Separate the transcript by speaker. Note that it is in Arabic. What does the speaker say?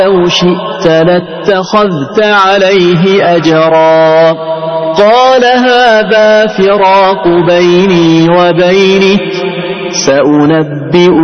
Speaker 1: لو شئت لاتخذت عليه أجرا قال هذا فراق بيني وبينك سأنبئك